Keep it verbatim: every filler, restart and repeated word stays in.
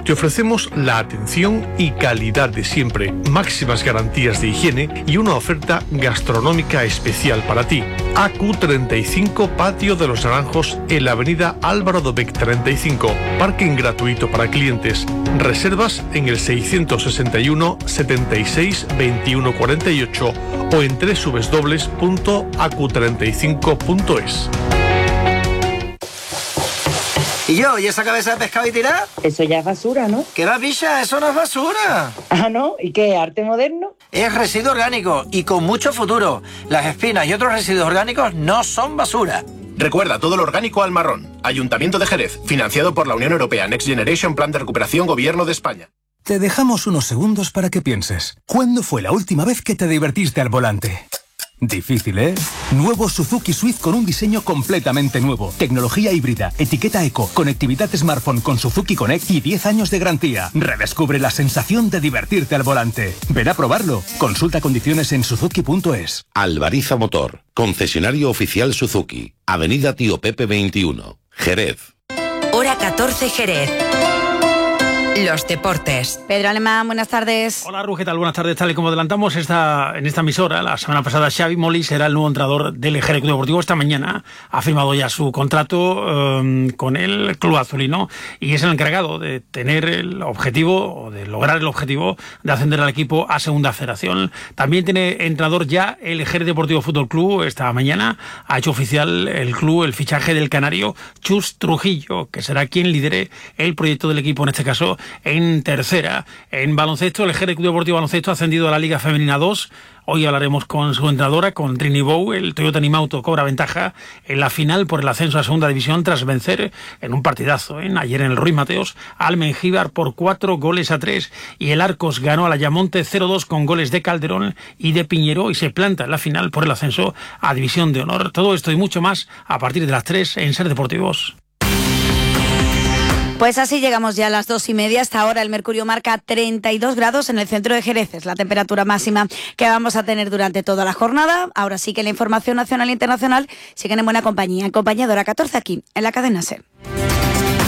Te ofrecemos la atención y calidad de siempre, máximas garantías de higiene y una oferta gastronómica especial para ti. A Q treinta y cinco Patio de los Naranjos en la avenida Álvaro Dobech treinta y cinco. Parking gratuito para clientes. Reservas en el seiscientos sesenta y uno, setenta y seis, veintiuno cuarenta y ocho o en doble u doble u doble u punto a q treinta y cinco punto es. ¿Y yo? ¿Y esa cabeza de pescado y tirada? Eso ya es basura, ¿no? ¿Qué va, picha? Eso no es basura. Ah, ¿no? ¿Y qué? ¿Arte moderno? Es residuo orgánico y con mucho futuro. Las espinas y otros residuos orgánicos no son basura. Recuerda, todo lo orgánico al marrón. Ayuntamiento de Jerez, financiado por la Unión Europea, Next Generation Plan de Recuperación, Gobierno de España. Te dejamos unos segundos para que pienses. ¿Cuándo fue la última vez que te divertiste al volante? Difícil, ¿eh? Nuevo Suzuki Swift con un diseño completamente nuevo. Tecnología híbrida, etiqueta eco, conectividad smartphone con Suzuki Connect y diez años de garantía. Redescubre la sensación de divertirte al volante. Ven a probarlo. Consulta condiciones en suzuki punto es. Albariza Motor, concesionario oficial Suzuki. Avenida Tío Pepe veintiuno, Jerez. Hora catorce, Jerez. Los deportes. Pedro Alemán, buenas tardes. Hola, Ru, ¿qué tal? Buenas tardes. Tal y como adelantamos esta, en esta emisora, la semana pasada, Xavi Molí será el nuevo entrenador del Jerez Club Deportivo. Esta mañana ha firmado ya su contrato um, con el club azulino y es el encargado de tener el objetivo, o de lograr el objetivo de ascender al equipo a Segunda Federación. También tiene entrenador ya el Jerez Deportivo Fútbol Club. Esta mañana ha hecho oficial el club el fichaje del canario Chus Trujillo, que será quien lidere el proyecto del equipo, en este caso en tercera. En baloncesto, el Jerez Club Deportivo Baloncesto ha ascendido a la Liga Femenina dos. Hoy hablaremos con su entrenadora, con Trini Bou. El Toyota Nimauto cobra ventaja en la final por el ascenso a Segunda División tras vencer en un partidazo, ¿eh? ayer en el Ruiz Mateos, al Mengíbar por cuatro goles a tres. Y el Arcos ganó a la Ayamonte cero dos con goles de Calderón y de Piñero y se planta en la final por el ascenso a División de Honor. Todo esto y mucho más a partir de las tres en Ser Deportivos. Pues así llegamos ya a las dos y media. Hasta ahora el mercurio marca treinta y dos grados en el centro de Jerez. Es la temperatura máxima que vamos a tener durante toda la jornada. Ahora sí que la información nacional e internacional siguen en buena compañía. En compañía de Hora catorce aquí, en la cadena SER.